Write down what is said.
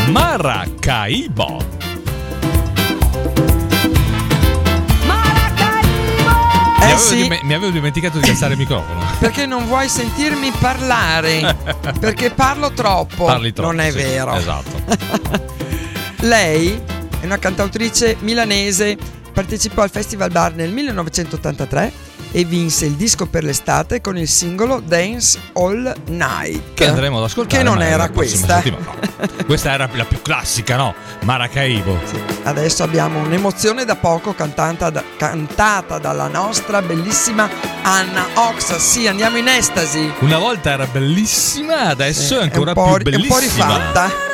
Maracaibo. Mi avevo dimenticato di alzare il microfono. Perché non vuoi sentirmi parlare? Perché parlo troppo. Parli troppo. Non è sì, vero. Esatto. Lei è una cantautrice milanese, partecipò al Festival Bar nel 1983 e vinse il disco per l'estate con il singolo Dance All Night, che andremo ad ascoltare. Che non era questa. Questa era la più classica, no? Maracaibo. Sì. Adesso abbiamo un'emozione da poco cantata dalla nostra bellissima Anna Ox. Sì, andiamo in estasi. Una volta era bellissima, adesso è ancora più bellissima. È un po' rifatta.